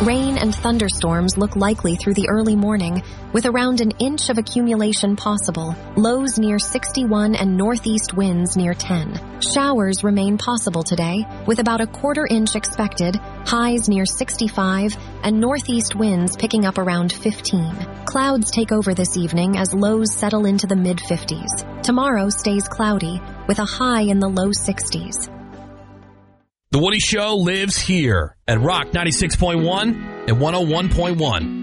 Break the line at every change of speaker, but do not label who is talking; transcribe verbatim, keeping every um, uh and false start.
Rain and thunderstorms look likely through the early morning, with around an inch of accumulation possible, lows near sixty-one and northeast winds near ten. Showers remain possible today, with about a quarter inch expected, highs near sixty-five, and northeast winds picking up around fifteen. Clouds take over this evening as lows settle into the mid-fifties. Tomorrow stays cloudy, with a high in the low sixties.
The Woody Show lives here at Rock ninety-six point one and one oh one point one.